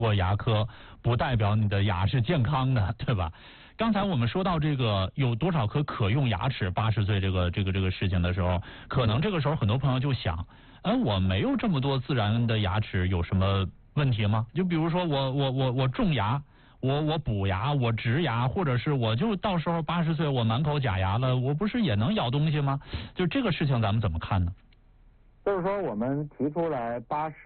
过牙科，不代表你的牙是健康的，对吧？刚才我们说到这个有多少颗可用牙齿，80岁这个事情的时候，可能这个时候很多朋友就想，我没有这么多自然的牙齿，有什么问题吗？就比如说我种牙，我补牙，我植牙，或者是我就到时候80岁我满口假牙了，我不是也能咬东西吗？就这个事情咱们怎么看呢？ 就是说我们提出来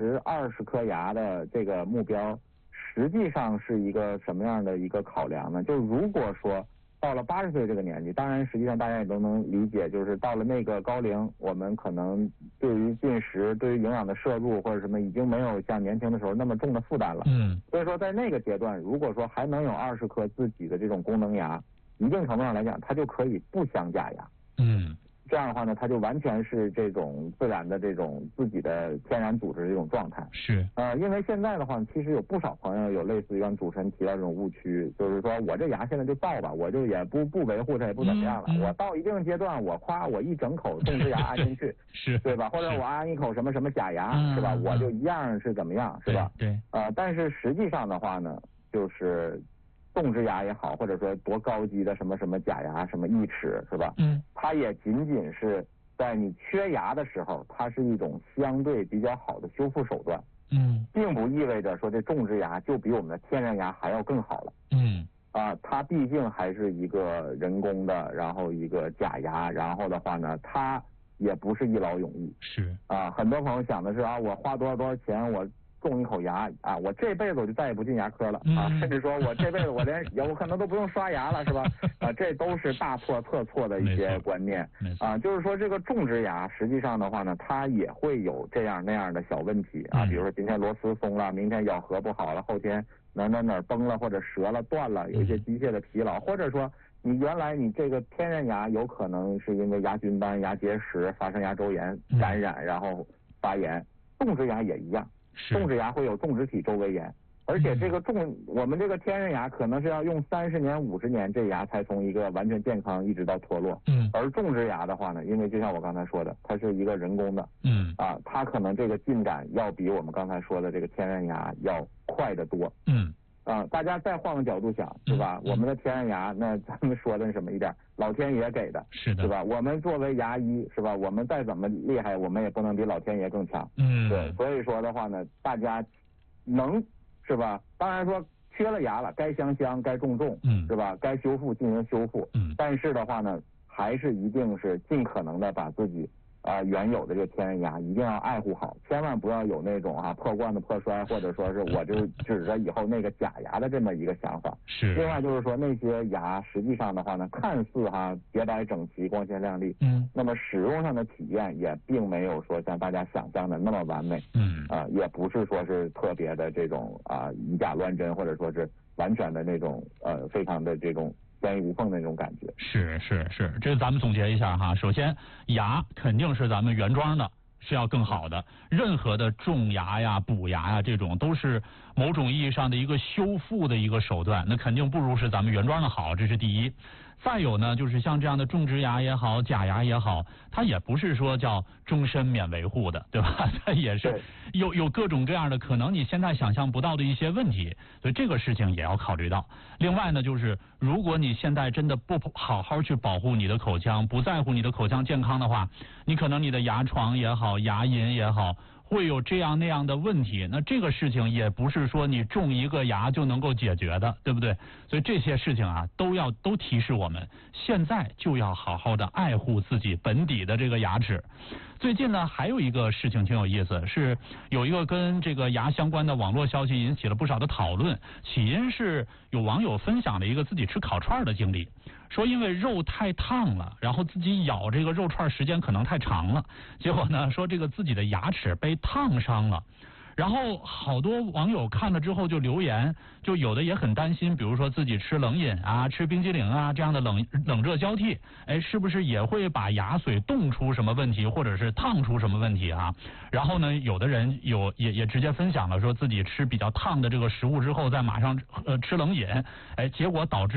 20颗牙的这个目标，实际上是一个什么样的一个考量呢？就如果说到了80岁这个年纪，当然实际上大家也都能理解，就是到了那个高龄，我们可能对于进食、对于营养的摄入或者什么，已经没有像年轻的时候那么重的负担了。所以说在那个阶段，如果说还能有20颗自己的这种功能牙，一定程度上来讲，它就可以不镶假牙。这样的话呢，它就完全是这种自然的这种自己的天然组织的这种状态。 是。 因为现在的话，其实有不少朋友有类似于让主持人提到这种误区，就是说我这牙现在就倒吧，我就也不维护它，也不怎么样了。我到一定阶段，我一整口种植牙安进去， 是， 对吧？或者我安一口什么什么假牙，是吧？我就一样是怎么样，是吧？ 对。 但是实际上的话呢，就是种植牙也好，或者说多高级的什么什么假牙、什么义齿，是吧？它也仅仅是在你缺牙的时候，它是一种相对比较好的修复手段。并不意味着说这种植牙就比我们的天然牙还要更好了。它毕竟还是一个人工的，然后一个假牙，然后的话呢，它也不是一劳永逸。 是。 很多朋友想的是我花多少钱我种一口牙我这辈子我就再也不进牙科了甚至说我这辈子我我可能都不用刷牙了，是吧？这都是大错特错的一些观念。就是说这个种植牙实际上的话呢，它也会有这样那样的小问题比如说今天螺丝松了，明天咬合不好了，后天哪儿崩了或者折了断了，有一些机械的疲劳，或者说你原来你这个天然牙有可能是因为牙菌斑、牙结石发生牙周炎感染然后发炎，种植牙也一样。种植牙会有种植体周围炎，而且这个我们这个天然牙可能是要用30年、50年，这牙才从一个完全健康一直到脱落。而种植牙的话呢，因为就像我刚才说的，它是一个人工的。它可能这个进展要比我们刚才说的这个天然牙要快得多。大家再换个角度想，是吧？我们的天然牙，那咱们说的什么一点，老天爷给的， 是的， 是吧？我们作为牙医，是吧？我们再怎么厉害，我们也不能比老天爷更强。对，所以说的话呢，大家能，是吧？当然说缺了牙了，该镶，该种，是吧？该修复进行修复。但是的话呢，还是一定是尽可能的把自己原有的这个天然牙一定要爱护好，千万不要有那种破罐子破摔，或者说是我就指着以后那个假牙的这么一个想法。 是。 另外就是说那些牙实际上的话呢，看似洁白整齐、光鲜亮丽，那么使用上的体验也并没有说像大家想象的那么完美。也不是说是特别的这种以假乱真，或者说是完全的那种非常的这种天衣无缝的那种感觉。 是，这咱们总结一下哈。首先，牙肯定是咱们原装的，是要更好的。任何的种牙呀、补牙呀，这种都是某种意义上的一个修复的一个手段，那肯定不如是咱们原装的好，这是第一。再有呢，就是像这样的种植牙也好，假牙也好，它也不是说叫终身免维护的，对吧？它也是有各种各样的可能你现在想象不到的一些问题，所以这个事情也要考虑到。另外呢，就是如果你现在真的不好好去保护你的口腔，不在乎你的口腔健康的话，你可能你的牙床也好，牙龈也好，会有这样那样的问题，那这个事情也不是说你种一个牙就能够解决的，对不对？所以这些事情都提示我们现在就要好好的爱护自己本底的这个牙齿。最近呢，还有一个事情挺有意思，是有一个跟这个牙相关的网络消息引起了不少的讨论。起因是有网友分享了一个自己吃烤串的经历，说因为肉太烫了，然后自己咬这个肉串时间可能太长了，结果呢说这个自己的牙齿被烫伤了。然后好多网友看了之后就留言，就有的也很担心，比如说自己吃冷饮吃冰激凌这样的冷热交替，是不是也会把牙髓冻出什么问题，或者是烫出什么问题然后呢，有的人也直接分享了，说自己吃比较烫的这个食物之后，再马上吃冷饮，结果导致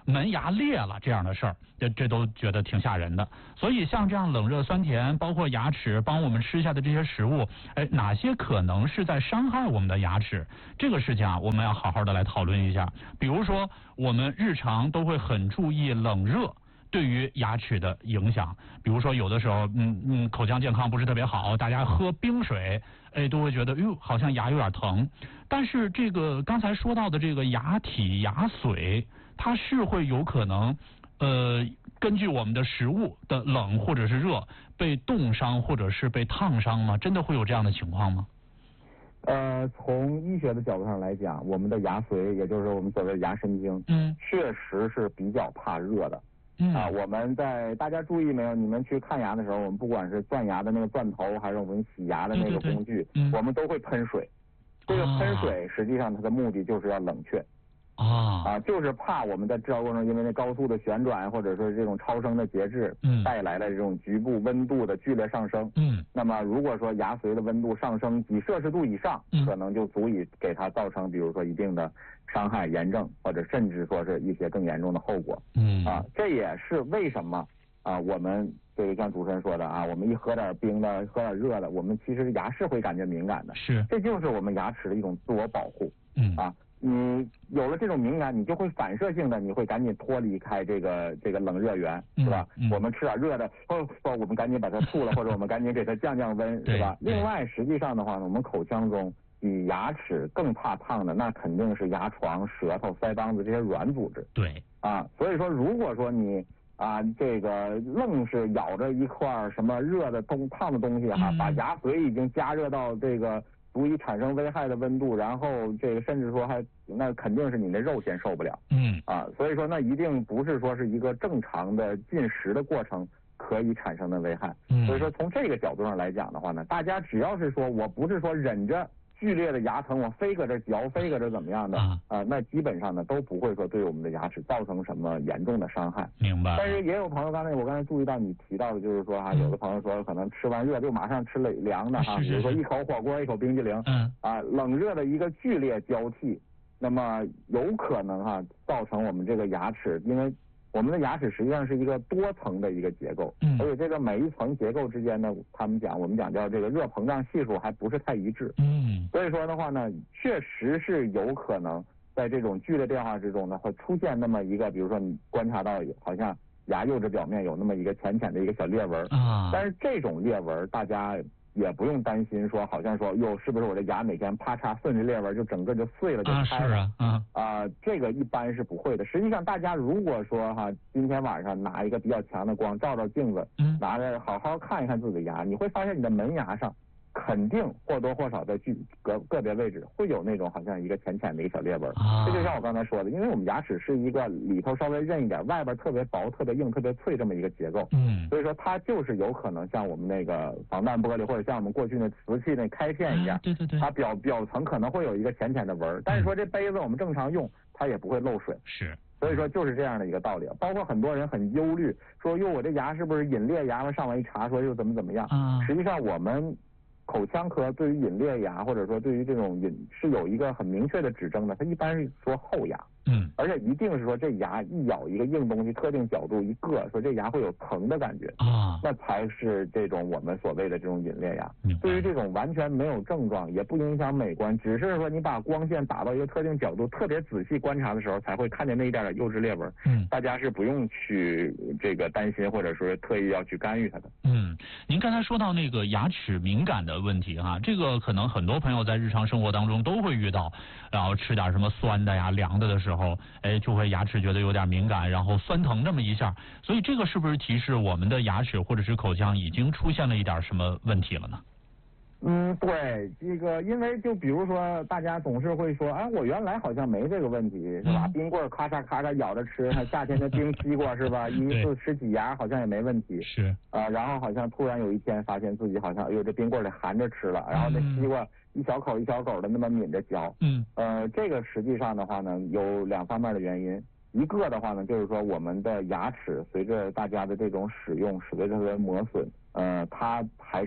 门牙裂了这样的事儿，这都觉得挺吓人的。所以像这样冷热酸甜，包括牙齿帮我们吃下的这些食物，哪些可能是在伤害我们的牙齿？这个事情啊，我们要好好的来讨论一下。比如说，我们日常都会很注意冷热对于牙齿的影响，比如说有的时候，口腔健康不是特别好，大家喝冰水，都会觉得哟，好像牙有点疼。但是这个刚才说到的这个牙体、牙髓，它是会有可能，根据我们的食物的冷或者是热，被冻伤或者是被烫伤吗？真的会有这样的情况吗？ 从医学的角度上来讲，我们的牙髓，也就是我们所谓的牙神经，确实是比较怕热的。我们大家注意没有？你们去看牙的时候，我们不管是钻牙的那个钻头，还是我们洗牙的那个工具，我们都会喷水。这个喷水实际上它的目的就是要冷却。就是怕我们在治疗过程中，因为那高速的旋转或者说这种超声的节制，带来的这种局部温度的剧烈上升。那么如果说牙髓的温度上升几摄氏度以上，可能就足以给它造成，比如说一定的伤害、炎症，或者甚至说是一些更严重的后果。这也是为什么我们这个像主持人说的我们一喝点冰的、喝点热的，我们其实牙是会感觉敏感的。 是， 这就是我们牙齿的一种自我保护。你有了这种敏感，你就会反射性的，你会赶紧脱离开这个冷热源，是吧？我们吃点热的，我们赶紧把它吐了，或者我们赶紧给它降温，是吧？另外，实际上的话呢，我们口腔中比牙齿更怕烫的，那肯定是牙床、舌头、腮帮子这些软组织。 对。 所以说，如果说你这个愣是咬着一块什么热的烫的东西把牙髓已经加热到这个足以产生危害的温度，然后这个甚至说那肯定是你的肉先受不了。所以说那一定不是说是一个正常的进食的过程可以产生的危害。所以说从这个角度上来讲的话呢，大家只要是说我不是说忍着剧烈的牙疼，我非搁这嚼，非搁这怎么样的那基本上呢都不会说对我们的牙齿造成什么严重的伤害。 明白。 但是也有朋友，我刚才注意到你提到的，就是说有的朋友说可能吃完热就马上吃凉的比如说一口火锅一口冰激凌，冷热的一个剧烈交替，那么有可能造成我们这个牙齿，因为我们的牙齿实际上是一个多层的一个结构，而且这个每一层结构之间呢，我们讲叫这个热膨胀系数还不是太一致。所以说的话呢，确实是有可能在这种剧烈变化之中呢，会出现那么一个，比如说你观察到好像牙釉质表面有那么一个浅浅的一个小裂纹，但是这种裂纹大家也不用担心说好像说是不是我的牙哪天啪嚓顺着裂纹就整个就碎了就开了。这个一般是不会的。实际上大家如果说今天晚上拿一个比较强的光照镜子，拿着好好看一看自己的牙，你会发现你的门牙上肯定或多或少在个别位置会有那种好像一个浅浅的一个小裂纹。这就像我刚才说的，因为我们牙齿是一个里头稍微韧一点，外边特别薄、特别硬、特别脆这么一个结构。所以说它就是有可能像我们那个防弹玻璃或者像我们过去那瓷器那开片一样， 对， 它表层可能会有一个浅浅的纹，但是说这杯子我们正常用它也不会漏水。 是。 所以说就是这样的一个道理。包括很多人很忧虑说我这牙是不是隐裂牙了，上网一查说又怎么样。实际上我们口腔科对于隐裂牙或者说对于这种是有一个很明确的指征的，它一般是说后牙。而且一定是说这牙一咬一个硬东西，特定角度一硌，说这牙会有疼的感觉那才是这种我们所谓的这种隐裂牙。对于这种完全没有症状，也不影响美观，只是说你把光线打到一个特定角度，特别仔细观察的时候，才会看见那一点点釉质裂纹。大家是不用去这个担心，或者说特意要去干预它的。 您刚才说到那个牙齿敏感的问题这个可能很多朋友在日常生活当中都会遇到，然后吃点什么酸的呀、凉的时候，就会牙齿觉得有点敏感，然后酸疼这么一下，所以这个是不是提示我们的牙齿或者是口腔已经出现了一点什么问题了呢？ 对，这个因为就比如说大家总是会说我原来好像没这个问题，是吧？冰棍咔嚓咔嚓咬着吃，夏天的冰西瓜是吧？一次吃几牙好像也没问题。 是然后好像突然有一天发现自己好像这冰棍得含着吃了，然后那西瓜一小口一小口的那么抿着嚼。这个实际上的话呢有两方面的原因。一个的话呢就是说我们的牙齿随着大家的这种使用，随着它的磨损，它还是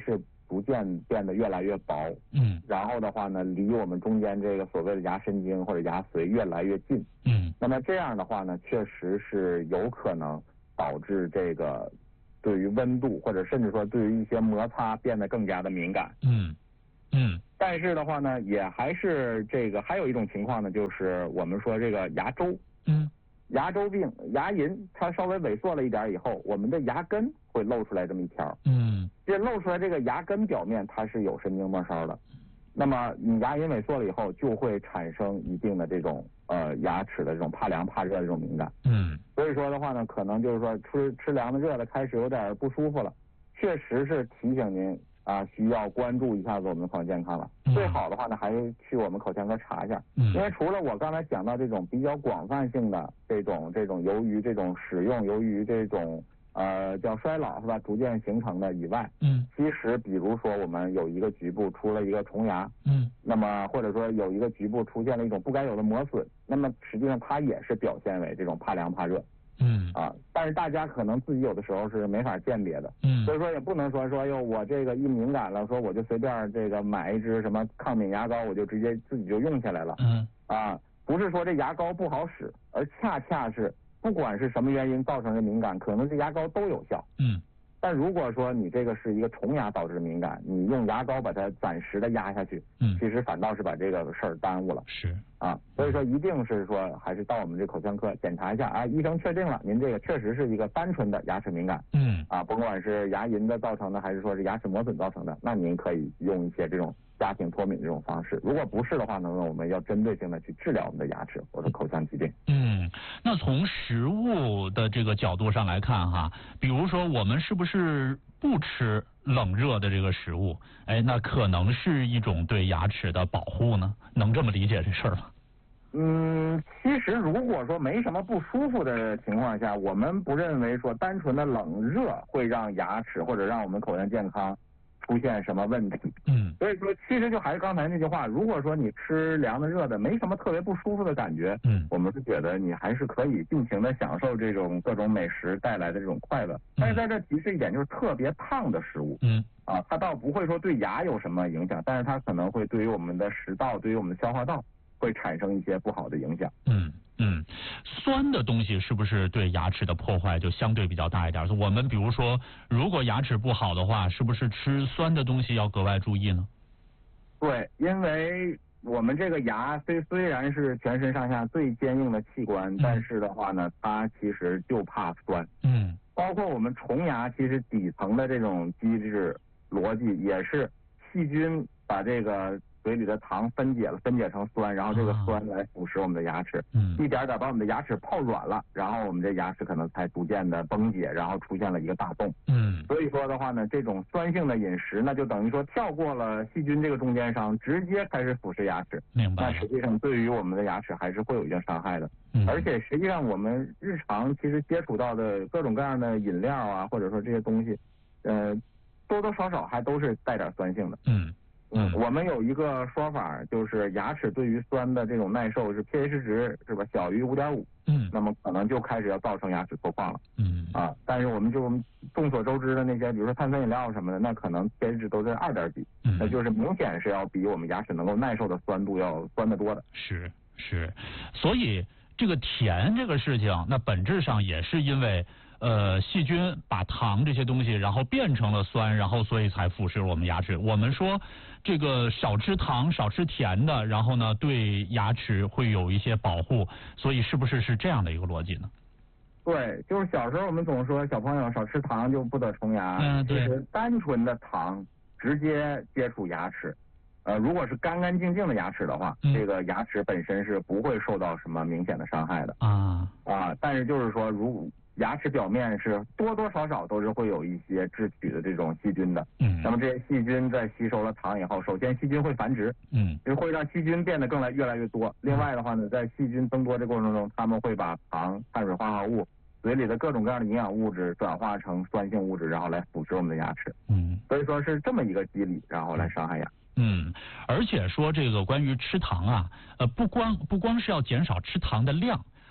逐渐变得越来越薄，然后的话呢，离我们中间这个所谓的牙神经或者牙髓越来越近，那么这样的话呢，确实是有可能导致这个对于温度或者甚至说对于一些摩擦变得更加的敏感，但是的话呢，也还是这个还有一种情况呢，就是我们说这个牙周，牙周病、牙龈它稍微萎缩了一点以后，我们的牙根会露出来这么一条，这露出来这个牙根表面它是有神经末梢的，那么你牙龈萎缩了以后，就会产生一定的这种牙齿的这种怕凉怕热的这种敏感，所以说的话呢，可能就是说吃凉的热的开始有点不舒服了，确实是提醒您需要关注一下子我们的口腔健康了。最好的话呢，还是去我们口腔科查一下，因为除了我刚才讲到这种比较广泛性的这种由于这种使用，由于这种叫衰老是吧，逐渐形成的以外，其实比如说我们有一个局部出了一个虫牙，那么或者说有一个局部出现了一种不该有的磨损，那么实际上它也是表现为这种怕凉怕热。但是大家可能自己有的时候是没法鉴别的，所以说也不能说哟我这个一敏感了，说我就随便这个买一支什么抗敏牙膏，我就直接自己就用下来了，不是说这牙膏不好使，而恰恰是不管是什么原因造成的敏感，可能这牙膏都有效，但如果说你这个是一个虫牙导致的敏感，你用牙膏把它暂时的压下去，其实反倒是把这个事儿耽误了。所以说一定是说还是到我们这口腔科检查一下医生确定了您这个确实是一个单纯的牙齿敏感，甭管是牙龈的造成的还是说是牙齿磨损造成的，那您可以用一些这种家庭脱敏这种方式。如果不是的话呢，我们要针对性的去治疗我们的牙齿或者口腔疾病。 那从食物的这个角度上来看哈，比如说我们是不是不吃冷热的这个食物，那可能是一种对牙齿的保护呢？能这么理解这事儿吗？ 其实如果说没什么不舒服的情况下，我们不认为说单纯的冷热会让牙齿或者让我们口腔健康出现什么问题。所以说其实就还是刚才那句话，如果说你吃凉的热的没什么特别不舒服的感觉，我们是觉得你还是可以尽情的享受这种各种美食带来的这种快乐。但是在这提示一点，就是特别烫的食物，它倒不会说对牙有什么影响，但是它可能会对于我们的食道，对于我们的消化道会产生一些不好的影响。 酸的东西是不是对牙齿的破坏就相对比较大一点？我们比如说，如果牙齿不好的话，是不是吃酸的东西要格外注意呢？ 对，因为我们这个牙虽然是全身上下最坚硬的器官，但是的话呢，它其实就怕酸。包括我们虫牙，其实底层的这种机制逻辑也是细菌把这个嘴里的糖分解成酸，然后这个酸来腐蚀我们的牙齿，一点点把我们的牙齿泡软了，然后我们这牙齿可能才逐渐的崩解，然后出现了一个大洞。所以说的话呢，这种酸性的饮食，那就等于说跳过了细菌这个中间商，直接开始腐蚀牙齿。 明白。 那实际上对于我们的牙齿还是会有一定伤害的。而且实际上我们日常其实接触到的各种各样的饮料或者说这些东西，多多少少还都是带点酸性的。我们有一个说法，就是牙齿对于酸的这种耐受是 pH 值是吧小于5.5，那么可能就开始要造成牙齿脱矿了。但是我们就众所周知的那些，比如说碳酸饮料什么的，那可能 pH 值都在2点几，那就是明显是要比我们牙齿能够耐受的酸度要酸得多的。 是，所以这个甜这个事情，那本质上也是因为细菌把糖这些东西然后变成了酸，然后所以才腐蚀我们牙齿。我们说这个少吃糖少吃甜的，然后呢对牙齿会有一些保护，所以是不是这样的一个逻辑呢？ 对，就是小时候我们总说小朋友少吃糖就不得虫牙，其实单纯的糖直接接触牙齿，如果是干干净净的牙齿的话，这个牙齿本身是不会受到什么明显的伤害的。但是就是说牙齿表面是多多少少都是会有一些致取的这种细菌的。那么这些细菌在吸收了糖以后，首先细菌会繁殖，就会让细菌变得越来越多。另外的话呢，在细菌增多的过程中，他们会把糖、碳水化合物、嘴里的各种各样的营养物质转化成酸性物质，然后来腐蚀我们的牙齿。所以说是这么一个机理，然后来伤害牙。 而且说这个关于吃糖不光是要减少吃糖的量，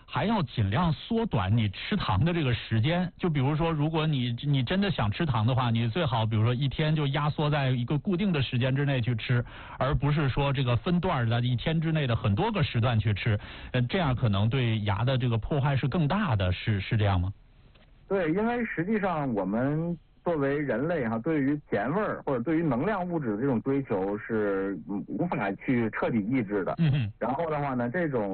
还要尽量缩短你吃糖的这个时间。就比如说，如果你真的想吃糖的话，你最好比如说一天就压缩在一个固定的时间之内去吃，而不是说这个分段的一天之内的很多个时段去吃。这样可能对牙的这个破坏是更大的，是这样吗？ 对，因为实际上我们作为人类哈，对于甜味儿或者对于能量物质的这种追求是无法去彻底抑制的。然后的话呢，这种